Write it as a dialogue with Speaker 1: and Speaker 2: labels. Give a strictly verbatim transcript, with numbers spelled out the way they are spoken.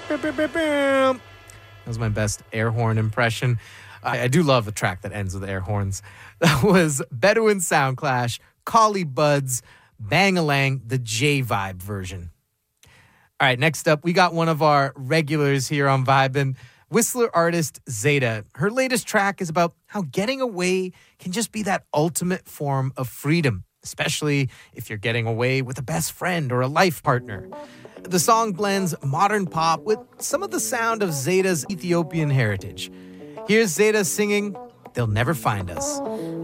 Speaker 1: That was my best air horn impression. I, I do love a track that ends with air horns. That was Bedouin Soundclash, Collie Buddz, Bang-A-Lang, the J-Vibe version. All right, next up, we got one of our regulars here on Vibin', Whistler artist Zeta. Her latest track is about how getting away can just be that ultimate form of freedom, especially if you're getting away with a best friend or a life partner. The song blends modern pop with some of the sound of Zeta's Ethiopian heritage. Here's Zeta singing, "They'll Never Find Us."